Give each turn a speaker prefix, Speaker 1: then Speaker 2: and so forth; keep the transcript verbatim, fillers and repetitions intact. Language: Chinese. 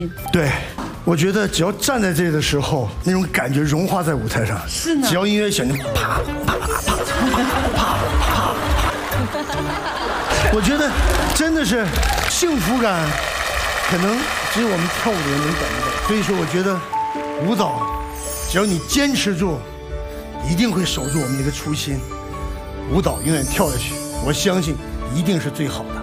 Speaker 1: 对，我觉得只要站在这里的时候，那种感觉融化在舞台上。
Speaker 2: 是呢。
Speaker 1: 只要音乐响，就啪啪啪啪啪啪。我觉得真的是幸福感，可能只有我们跳舞的人能感觉到。所以说，我觉得舞蹈，只要你坚持住，一定会守住我们那个初心。舞蹈永远跳下去，我相信一定是最好的。